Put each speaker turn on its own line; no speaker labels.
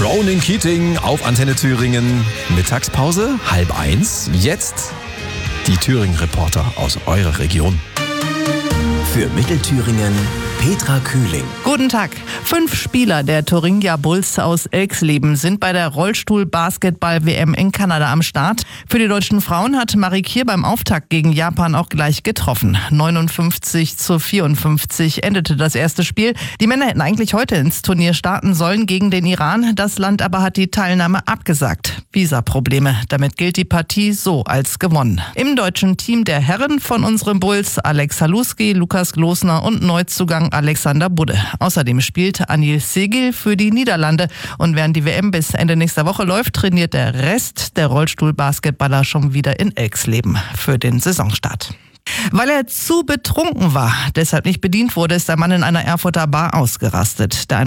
Ronan Keating auf Antenne Thüringen. Mittagspause, 12:30. Jetzt die Thüringen-Reporter aus eurer Region.
Für Mittelthüringen Petra Kühling.
Guten Tag. 5 Spieler der Thuringia Bulls aus Elxleben sind bei der Rollstuhl-Basketball-WM in Kanada am Start. Für die deutschen Frauen hat Marie Kier beim Auftakt gegen Japan auch gleich getroffen. 59-54 endete das erste Spiel. Die Männer hätten eigentlich heute ins Turnier starten sollen gegen den Iran. Das Land aber hat die Teilnahme abgesagt. Visa-Probleme. Damit gilt die Partie so als gewonnen. Im deutschen Team der Herren von unseren Bulls Alex Haluski, Lukas Glosner und Neuzugang Alexander Budde. Außerdem spielt Anil Segil für die Niederlande. Und während die WM bis Ende nächster Woche läuft, trainiert der Rest der Rollstuhl-Basketballer schon wieder in Elxleben für den Saisonstart. Weil er zu betrunken war, deshalb nicht bedient wurde, ist der Mann in einer Erfurter Bar ausgerastet. Der